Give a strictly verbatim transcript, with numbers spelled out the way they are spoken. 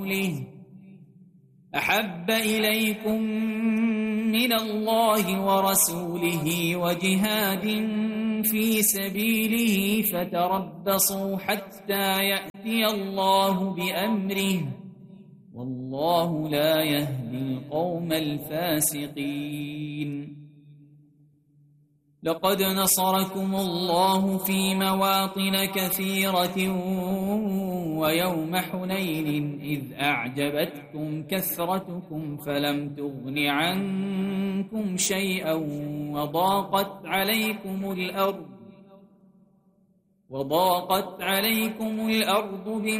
أحب إليكم من الله ورسوله وجهاد في سبيله فتربصوا حتى يأتي الله بأمره والله لا يهدي القوم الفاسقين. لقد نصركم الله في مواطن كثيرة ويوم حنين إذ أعجبتكم كثرتكم فلم تغن عنكم شيئا وضاقت عليكم الأرض وضاقت عليكم الأرض بما